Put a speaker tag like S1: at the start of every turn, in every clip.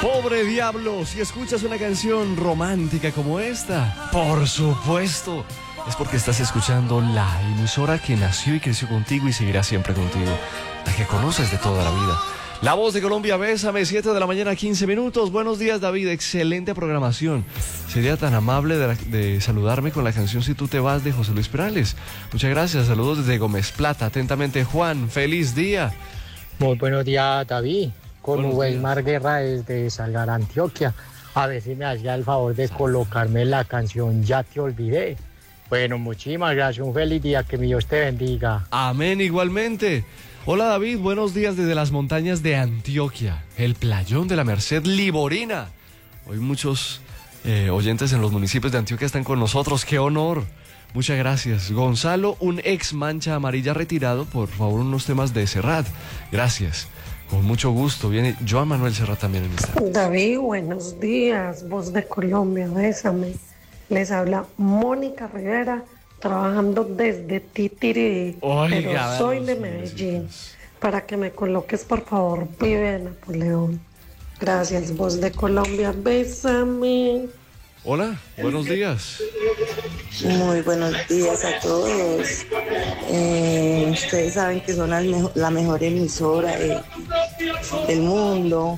S1: Pobre diablo, si escuchas una canción romántica como esta, por supuesto, es porque estás escuchando la emisora que nació y creció contigo y seguirá siempre contigo, la que conoces de toda la vida. La Voz de Colombia, Bésame, 7 de la mañana, 15 minutos. Buenos días, David, excelente programación. Sería tan amable de saludarme con la canción Si tú te vas de José Luis Perales. Muchas gracias, saludos desde Gómez Plata. Atentamente, Juan, feliz día.
S2: Muy buenos días, David. Con
S1: Buenos
S2: Weimar Guerra desde Salgar, Antioquia. A ver si me hacía el favor de colocarme la canción Ya te olvidé. Bueno, muchísimas gracias. Un feliz día. Que mi Dios te bendiga.
S1: Amén, igualmente. Hola, David. Buenos días desde las montañas de Antioquia, el playón de la Merced Liborina. Hoy muchos oyentes en los municipios de Antioquia están con nosotros. ¡Qué honor! Muchas gracias. Gonzalo, un ex Mancha Amarilla retirado, por favor, unos temas de Serrat. Gracias. Con mucho gusto. Viene Joan Manuel Serrat también en esta.
S3: David, buenos días. Voz de Colombia, bésame. Les habla Mónica Rivera, trabajando desde Titirí, pero soy de Medellín. Para que me coloques, por favor, Pibe de Napoleón. Gracias, Voz de Colombia, bésame.
S1: Hola, buenos días.
S4: Muy buenos días a todos. Ustedes saben que son la mejor emisora del mundo.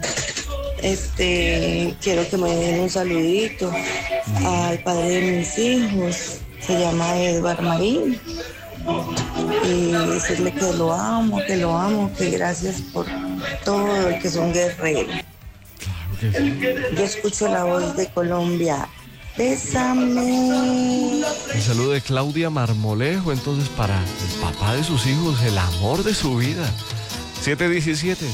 S4: Quiero que me den un saludito al padre de mis hijos, se llama Edward Marín, y decirle que lo amo, que gracias por todo, que es un guerrero.
S1: Claro que sí.
S4: Yo escucho la Voz de Colombia. Bésame.
S1: El saludo de Claudia Marmolejo, entonces, para el papá de sus hijos, el amor de su vida. 7:17.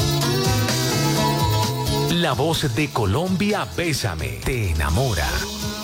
S5: La Voz de Colombia, Bésame, te enamora.